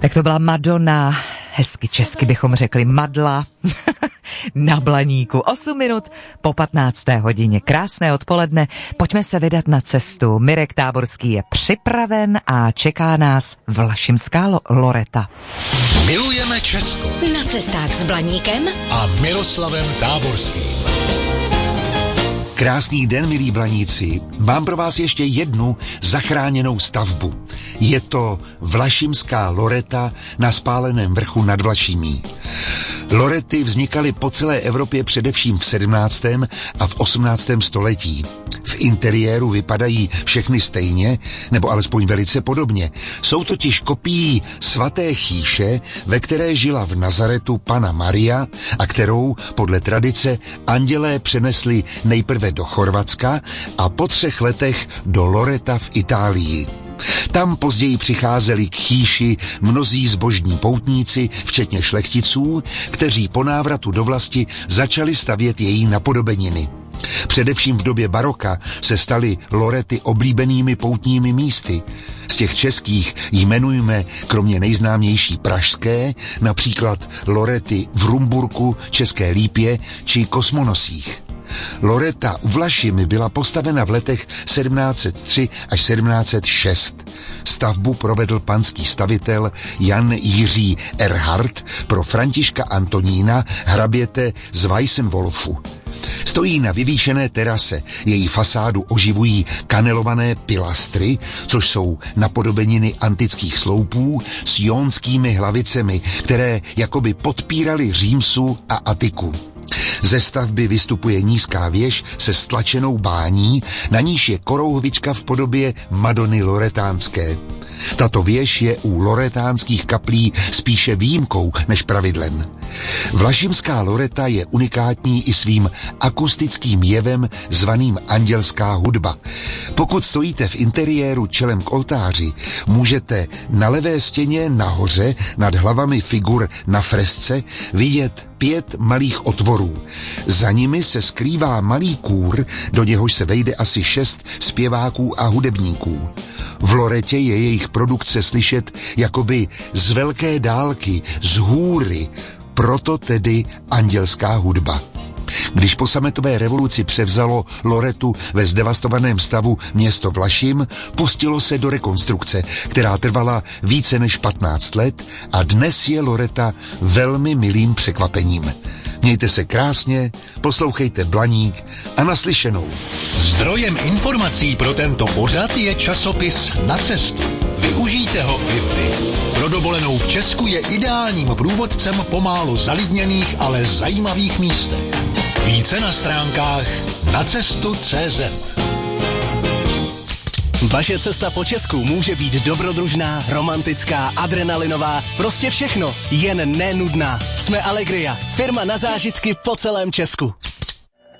Tak to byla Madonna, hezky česky bychom řekli Madla, na Blaníku. 8 minut po 15. hodině. Krásné odpoledne, pojďme se vydat na cestu. Mirek Táborský je připraven a čeká nás Vlašimská Loreta. Milujeme Česko. Na cestách s Blaníkem a Miroslavem Táborským. Krásný den, milí Blaníci. Mám pro vás ještě jednu zachráněnou stavbu. Je to Vlašimská Loreta na Spáleném vrchu nad Vlašimí. Lorety vznikaly po celé Evropě především v 17. a v 18. století. V interiéru vypadají všechny stejně, nebo alespoň velice podobně. Jsou totiž kopií svaté chýše, ve které žila v Nazaretu Panna Maria a kterou podle tradice andělé přenesli nejprve do Chorvatska a po 3 letech do Loreta v Itálii. Tam později přicházeli k chýši mnozí zbožní poutníci, včetně šlechticů, kteří po návratu do vlasti začali stavět její napodobeniny. Především v době baroka se staly Lorety oblíbenými poutními místy. Z těch českých jmenujeme kromě nejznámější pražské, například Lorety v Rumburku, České Lípě či Kosmonosích. Loreta u Vlašimi byla postavena v letech 1703 až 1706. Stavbu provedl panský stavitel Jan Jiří Erhard pro Františka Antonína, hraběte z Weissenwolfu. Stojí na vyvýšené terase, její fasádu oživují kanelované pilastry, což jsou napodobeniny antických sloupů s jónskými hlavicemi, které jakoby podpíraly Římsu a Atiku. Ze stavby vystupuje nízká věž se stlačenou bání, na níž je korouhvička v podobě Madony loretánské. Tato věž je u loretánských kaplí spíše výjimkou než pravidlem. Vlašimská Loreta je unikátní i svým akustickým jevem zvaným andělská hudba. Pokud stojíte v interiéru čelem k oltáři, můžete na levé stěně nahoře nad hlavami figur na fresce vidět 5 malých otvorů. Za nimi se skrývá malý kůr, do něhož se vejde asi 6 zpěváků a hudebníků. V Loretě je jejich produkce slyšet jakoby z velké dálky, z hůry, proto tedy andělská hudba. Když po sametové revoluci převzalo Loretu ve zdevastovaném stavu město Vlašim, pustilo se do rekonstrukce, která trvala více než 15 let a dnes je Loreta velmi milým překvapením. Mějte se krásně, poslouchejte Blaník a naslyšenou. Zdrojem informací pro tento pořad je časopis Na cestu. Využijte ho i vy. Pro dovolenou v Česku je ideálním průvodcem po málo zalidněných, ale zajímavých místech. Více na stránkách nacestu.cz. Vaše cesta po Česku může být dobrodružná, romantická, adrenalinová, prostě všechno, jen nenudná. Jsme Allegria, firma na zážitky po celém Česku.